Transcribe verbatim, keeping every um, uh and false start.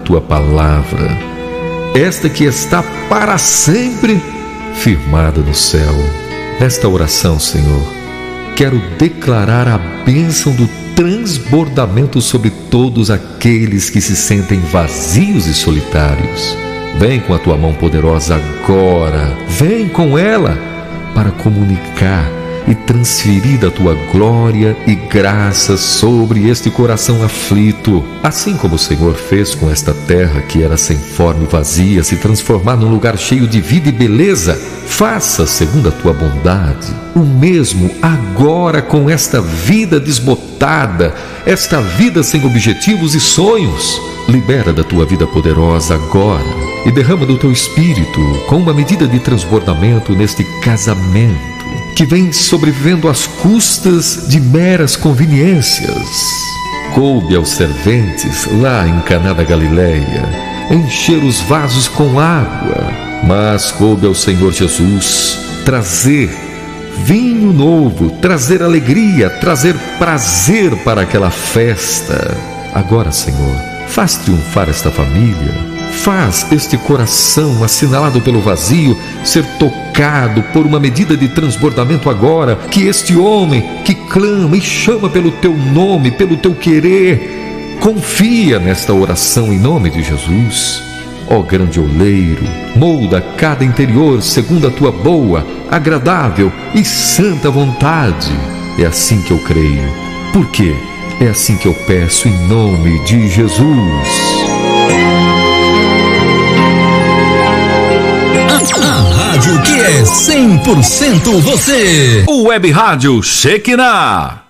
tua palavra, esta que está para sempre firmada no céu. Nesta oração, Senhor, quero declarar a bênção do transbordamento sobre todos aqueles que se sentem vazios e solitários. Vem com a tua mão poderosa agora, vem com ela para comunicar e transferir da tua glória e graça sobre este coração aflito. Assim como o Senhor fez com esta terra que era sem forma e vazia se transformar num lugar cheio de vida e beleza, faça, segundo a tua bondade, o mesmo agora com esta vida desbotada, esta vida sem objetivos e sonhos. Libera da tua vida poderosa agora e derrama do teu espírito com uma medida de transbordamento neste casamento que vem sobrevivendo às custas de meras conveniências. Coube aos serventes lá em Caná da Galileia encher os vasos com água, mas coube ao Senhor Jesus trazer vinho novo, trazer alegria, trazer prazer para aquela festa. Agora, Senhor, faz triunfar esta família. Faz este coração assinalado pelo vazio ser tocado por uma medida de transbordamento agora. Que este homem que clama e chama pelo teu nome, pelo teu querer, confia nesta oração em nome de Jesus. Ó grande oleiro, molda cada interior segundo a tua boa, agradável e santa vontade. É assim que eu creio. Por quê? É assim que eu peço em nome de Jesus. A rádio que é cem por cento você. O Web Rádio Shekinah.